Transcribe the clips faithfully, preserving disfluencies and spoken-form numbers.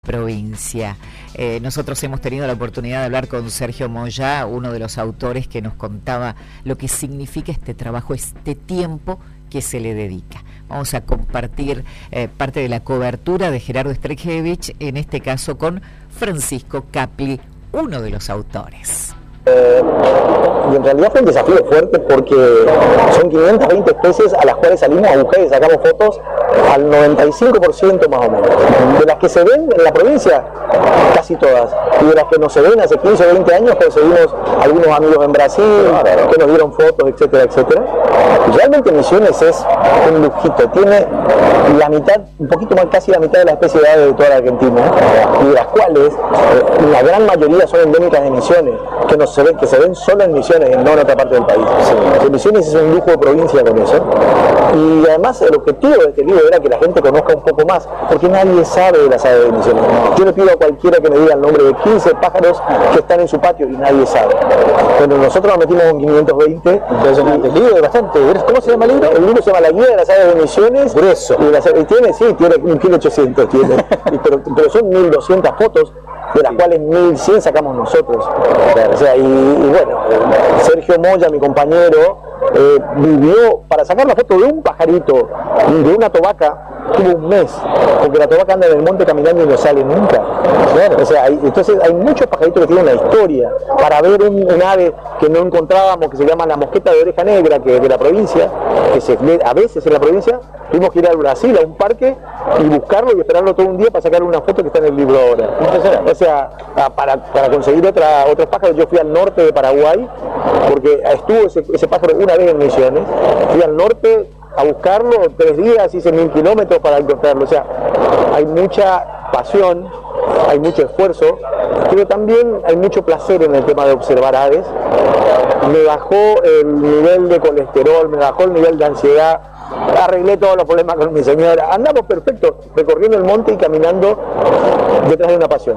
Provincia. Eh, nosotros hemos tenido la oportunidad de hablar con Sergio Moya, uno de los autores que nos contaba lo que significa este trabajo, este tiempo que se le dedica. Vamos a compartir eh, parte de la cobertura de Gerardo Strejevich, en este caso con Francisco Capli, uno de los autores. Eh, y en realidad fue un desafío fuerte porque son quinientas veinte especies a las cuales salimos a buscar y sacamos fotos al noventa y cinco por ciento más o menos. De las que se ven en la provincia, casi todas. Y de las que no se ven hace quince o veinte años, conseguimos algunos amigos en Brasil que nos dieron fotos, etcétera, etcétera. Y realmente Misiones es un lujito. Tiene la mitad, un poquito más, casi la mitad de las especies de toda la Argentina, y de las cuales eh, la gran mayoría son endémicas de Misiones, que no se ven, que se ven solo en Misiones, no en otra parte del país. Sí. Misiones es un lujo de provincia con eso. Y además el objetivo de este libro era que la gente conozca un poco más, porque nadie sabe de las aves de Misiones. Yo le pido a cualquiera que me diga el nombre de quince pájaros que están en su patio y nadie sabe. Pero nosotros nos metimos con quinientos veinte. Impresionante. El libro es bastante. ¿Cómo se llama el libro? El libro se llama La Guía de las Aves de Misiones. Grueso. Y, las, y tiene, sí, tiene un kilo ochocientos tiene. y, pero, pero son mil doscientas fotos, de las cuales mil cien sacamos nosotros. O sea, y, y bueno, Sergio Moya, mi compañero, eh, vivió para sacar la foto de un pajarito, de una tobaca, tuvo un mes, porque la tobaca anda en el monte caminando y no sale nunca. Bueno, o sea, hay, entonces hay muchos pajaritos que tienen una historia. Para ver un, un ave que no encontrábamos, que se llama la mosqueta de oreja negra, que es de la provincia, que se ve a veces en la provincia, tuvimos que ir al Brasil, a un parque, y buscarlo y esperarlo todo un día para sacar una foto que está en el libro ahora. O sea, para, para conseguir otra, otros pájaros, yo fui al norte de Paraguay, porque estuvo ese, ese pájaro una vez en Misiones, fui al norte a buscarlo, tres días, hice mil kilómetros para encontrarlo. O sea, hay mucha pasión, hay mucho esfuerzo, pero también hay mucho placer en el tema de observar aves. Me bajó el nivel de colesterol, me bajó el nivel de ansiedad, arreglé todos los problemas con mi señora. Andamos perfectos, recorriendo el monte y caminando detrás de una pasión.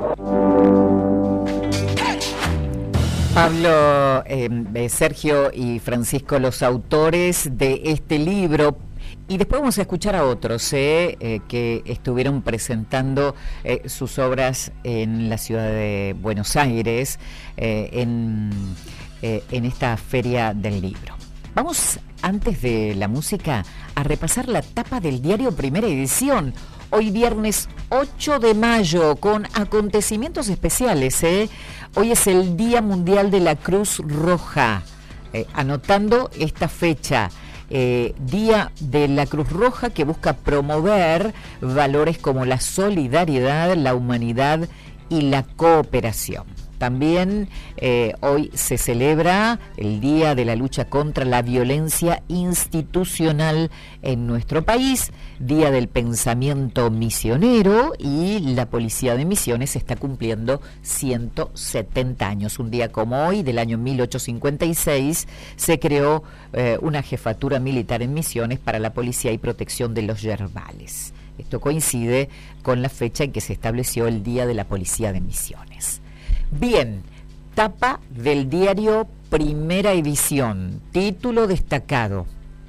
Pablo, eh, Sergio y Francisco, los autores de este libro, y después vamos a escuchar a otros eh, eh, que estuvieron presentando eh, sus obras en la ciudad de Buenos Aires, eh, en, eh, en esta feria del libro. Vamos, antes de la música, a repasar la tapa del diario Primera Edición. Hoy viernes ocho de mayo, con acontecimientos especiales. ¿eh? Hoy es el Día Mundial de la Cruz Roja. Eh, anotando esta fecha, eh, Día de la Cruz Roja, que busca promover valores como la solidaridad, la humanidad y la cooperación. También eh, hoy se celebra el Día de la Lucha contra la Violencia Institucional en nuestro país, Día del Pensamiento Misionero, y la Policía de Misiones está cumpliendo ciento setenta años. Un día como hoy, del año mil ochocientos cincuenta y seis, se creó eh, una jefatura militar en Misiones para la policía y protección de los yerbales. Esto coincide con la fecha en que se estableció el Día de la Policía de Misiones. Bien, tapa del diario Primera Edición, título destacado: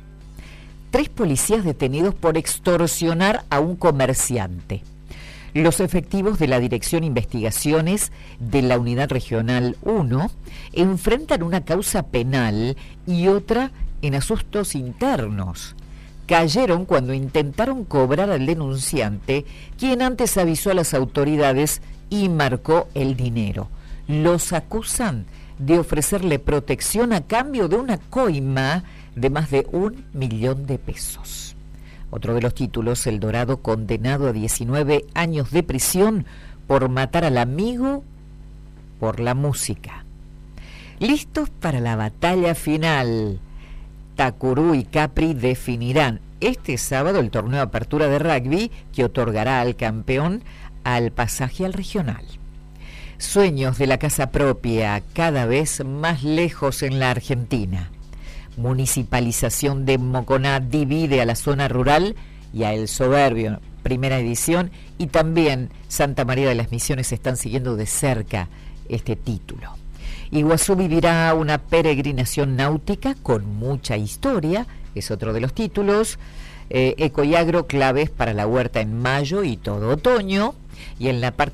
tres policías detenidos por extorsionar a un comerciante. Los efectivos de la Dirección Investigaciones de la Unidad Regional uno enfrentan una causa penal y otra en asuntos internos. Cayeron cuando intentaron cobrar al denunciante, quien antes avisó a las autoridades y marcó el dinero. Los acusan de ofrecerle protección a cambio de una coima de más de un millón de pesos. Otro de los títulos: El Dorado condenado a diecinueve años de prisión por matar al amigo por la música. Listos para la batalla final. Tacurú y Capri definirán este sábado el torneo de apertura de rugby que otorgará al campeón al pasaje al regional. Sueños de la casa propia cada vez más lejos en la Argentina. Municipalización de Moconá divide a la zona rural y a El Soberbio, Primera Edición, y también Santa María de las Misiones están siguiendo de cerca este título. Iguazú vivirá una peregrinación náutica con mucha historia, es otro de los títulos. eh, Eco y Agro, claves para la huerta en mayo y todo otoño. Y en la parte